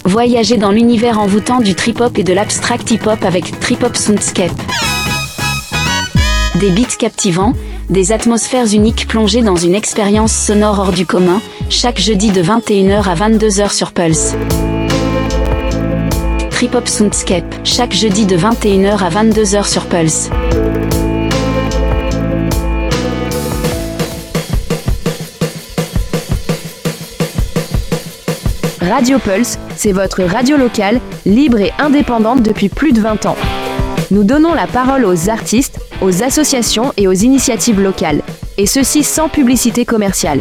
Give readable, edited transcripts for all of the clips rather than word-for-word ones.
Voyagez dans l'univers envoûtant du trip-hop et de l'abstract hip-hop avec Trip-Hop Soundscape. Des beats captivants, des atmosphères uniques plongées dans une expérience sonore hors du commun, chaque jeudi de 21h à 22h sur Pulse. Trip-Hop Soundscape, chaque jeudi de 21h à 22h sur Pulse. Radio Pulse, c'est votre radio locale, libre et indépendante depuis plus de 20 ans. Nous donnons la parole aux artistes, aux associations et aux initiatives locales, et ceci sans publicité commerciale.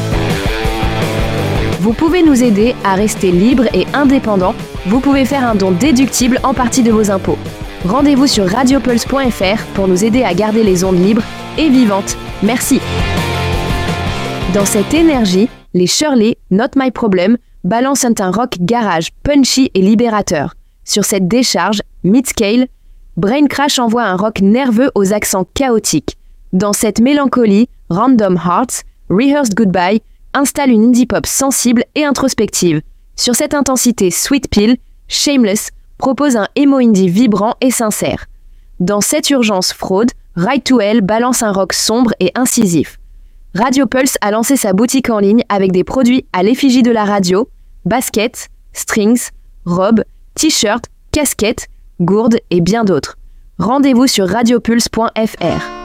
Vous pouvez nous aider à rester libre et indépendant. Vous pouvez faire un don déductible en partie de vos impôts. Rendez-vous sur radiopulse.fr pour nous aider à garder les ondes libres et vivantes. Merci. Dans cette énergie, les Shirley, Not My Problem, balancent un rock garage, punchy et libérateur. Sur cette décharge, mid-scale, Brain Crash envoie un rock nerveux aux accents chaotiques. Dans cette mélancolie, Random Hearts, Rehearsed Goodbye, installe une indie pop sensible et introspective. Sur cette intensité Sweet Pill, Shameless propose un emo indie vibrant et sincère. Dans cette urgence fraude, Right to Hell balance un rock sombre et incisif. Radio Pulse a lancé sa boutique en ligne avec des produits à l'effigie de la radio, baskets, strings, robes, t-shirts, casquettes, gourdes et bien d'autres. Rendez-vous sur radiopulse.fr.